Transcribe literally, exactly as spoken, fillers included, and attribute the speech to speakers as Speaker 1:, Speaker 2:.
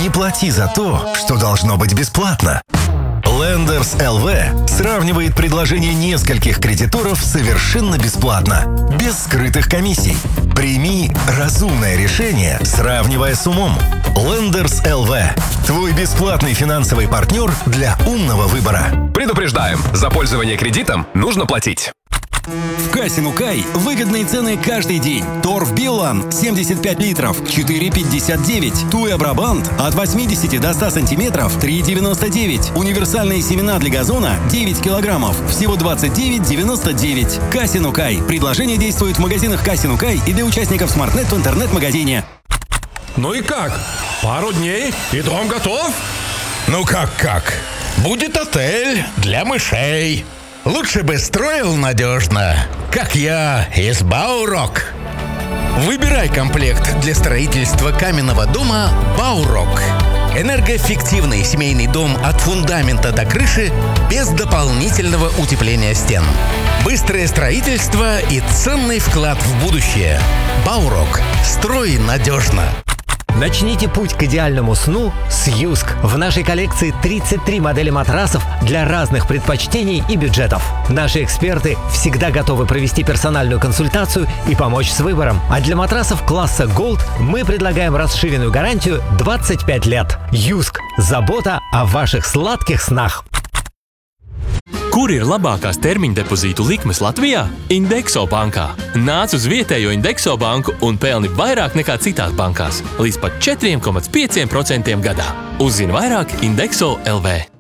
Speaker 1: Не плати за то, что должно быть бесплатно. Lenders эл ви сравнивает предложения нескольких кредиторов совершенно бесплатно, без скрытых комиссий. Прими разумное решение, сравнивая с умом. Lenders эл ви – твой бесплатный финансовый партнер для умного выбора.
Speaker 2: Предупреждаем, за пользование кредитом нужно платить.
Speaker 3: В кассе Нукай выгодные цены каждый день. Торф Билан семьдесят пять литров четыре пятьдесят девять. Туя Брабант от восьмидесяти до ста сантиметров три девяносто девять. Универсальные семена для газона девять килограммов всего двадцать девять девяносто девять. Кассе Нукай. Предложение действует в магазинах Кассе Нукай и для участников Смартнет в интернет-магазине.
Speaker 4: Ну и как? Пару дней и дом готов?
Speaker 5: Ну как-как? Будет отель для мышей. Лучше бы строил надежно, как я из Баурок. Выбирай комплект для строительства каменного дома Баурок. Энергоэффективный семейный дом от фундамента до крыши без дополнительного утепления стен. Быстрое строительство и ценный вклад в будущее. Баурок. Строй надежно.
Speaker 6: Начните путь к идеальному сну с Юск. В нашей коллекции тридцать три модели матрасов для разных предпочтений и бюджетов. Наши эксперты всегда готовы провести персональную консультацию и помочь с выбором. А для матрасов класса Gold мы предлагаем расширенную гарантию двадцать пять лет. Юск. Забота о ваших сладких снах.
Speaker 7: Kur ir labākās termiņa depozītu likmes Latvijā? Indexo bankā. Nāc uz vietējo Indexo banku un pelni vairāk nekā citās bankās. Līdz pat četri komats pieci procenti gadā. Uzzini vairāk Indexo ēl vē.